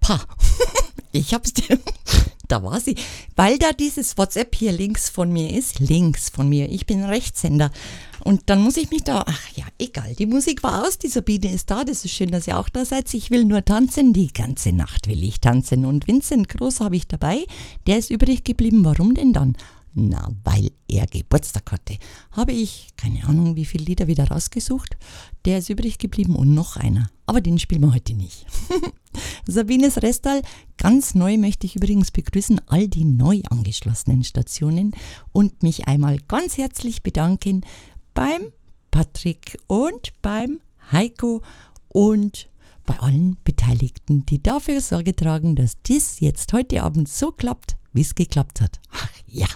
Pa, ich hab's dir. Da war sie. Weil da dieses WhatsApp hier links von mir ist. Links von mir. Ich bin Rechtshänder. Und dann muss ich mich da, ach ja, egal. Die Musik war aus, die Sabine ist da. Das ist schön, dass ihr auch da seid. Ich will nur tanzen. Die ganze Nacht will ich tanzen. Und Vincent Groß habe ich dabei. Der ist übrig geblieben. Warum denn dann? Na, weil er Geburtstag hatte. Habe ich, keine Ahnung, wie viele Lieder wieder rausgesucht. Der ist übrig geblieben und noch einer. Aber den spielen wir heute nicht. Sabines Restal, ganz neu möchte ich übrigens begrüßen all die neu angeschlossenen Stationen und mich einmal ganz herzlich bedanken beim Patrick und beim Heiko und bei allen Beteiligten, die dafür Sorge tragen, dass dies jetzt heute Abend so klappt, wie es geklappt hat. Ach ja.